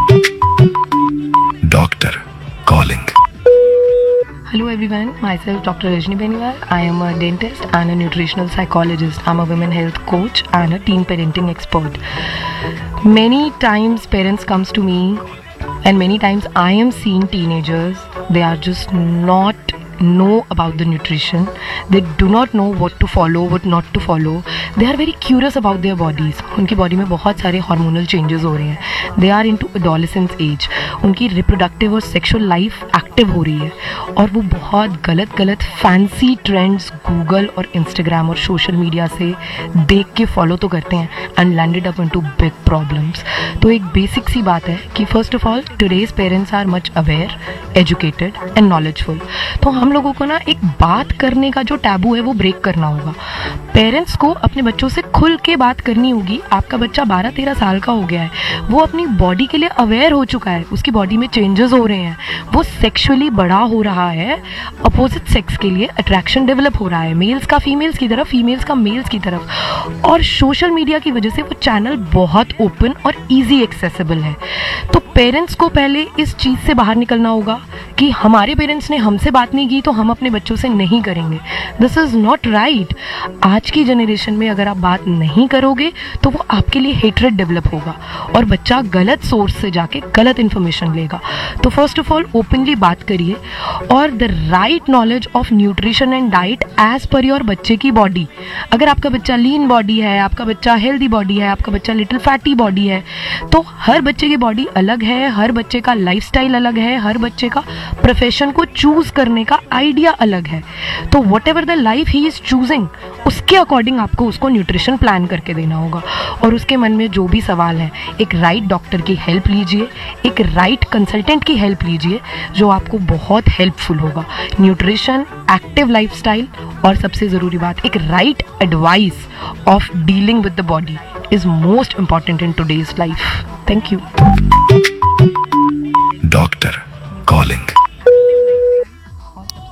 Doctor calling. Hello everyone, myself Dr. Rajni Beniwal. I am a dentist and a nutritional psychologist. I'm a women health coach and a teen parenting expert. Many times parents comes to me and many times I am seeing teenagers, they are just not know about the nutrition. They do not know what to follow, what not to follow. They are very curious about their bodies. उनकी body में बहुत सारे hormonal changes हो रहे हैं. They are into adolescence age. उनकी reproductive और sexual life active हो रही है और वो बहुत गलत फैंसी ट्रेंड्स गूगल और इंस्टाग्राम और सोशल मीडिया से देख के फॉलो तो करते हैं and landed up into big problems. तो एक बेसिक सी बात है कि first of all today's parents are much aware, educated and knowledgeful. तो हम लोगों को ना एक बात करने का जो टैबू है वो ब्रेक करना होगा. पेरेंट्स को अपने बच्चों से खुल के बात करनी होगी. आपका बच्चा 12-13 साल का हो गया है, वो अपनी बॉडी के लिए अवेयर हो चुका है, उसकी बॉडी में चेंजेस हो रहे हैं, वो सेक्सुअली बड़ा हो रहा है, अपोजिट सेक्स के लिए अट्रैक्शन डेवलप हो रहा है, मेल्स का फीमेल्स की तरफ, फीमेल्स का मेल्स की तरफ. और सोशल मीडिया की वजह से वो चैनल बहुत ओपन और ईजी एक्सेसिबल है. तो पेरेंट्स को पहले इस चीज़ से बाहर निकलना होगा कि हमारे पेरेंट्स ने हमसे बात नहीं की तो हम अपने बच्चों से नहीं करेंगे. This is not right. आज की जनरेशन में अगर आप बात नहीं करोगे तो वो आपके लिए हेट्रेड डेवलप होगा और बच्चा गलत सोर्स से जाके गलत इन्फॉर्मेशन लेगा. तो फर्स्ट ऑफ ऑल ओपनली बात करिए और the right knowledge of nutrition and diet as per your बच्चे की बॉडी. अगर आपका बच्चा लीन बॉडी है, आपका बच्चा हेल्दी बॉडी है, आपका बच्चा लिटिल फैटी बॉडी है, तो हर बच्चे की बॉडी अलग है, हर बच्चे का लाइफस्टाइल अलग है, हर बच्चे का प्रोफेशन को चूज करने का आइडिया अलग है. तो what ever the life he is choosing उसके अकॉर्डिंग आपको उसको न्यूट्रिशन प्लान करके देना होगा. और उसके मन में जो भी सवाल है, एक राइट डॉक्टर की हेल्प लीजिए, एक राइट कंसल्टेंट की हेल्प लीजिए जो आपको बहुत हेल्पफुल होगा. न्यूट्रिशन, एक्टिव लाइफस्टाइल और सबसे ज़रूरी बात एक right advice of dealing with the body is most important in today's life. Thank you. Doctor calling.